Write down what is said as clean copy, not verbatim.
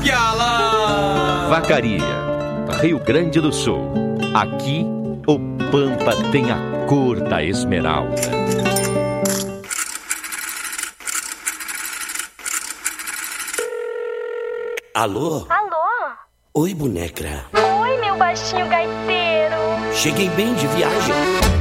Vacaria, Rio Grande do Sul. Aqui, o Pampa tem a cor da esmeralda. Alô? Alô? Oi, boneca. Oi, meu baixinho gaiteiro. Cheguei bem de viagem.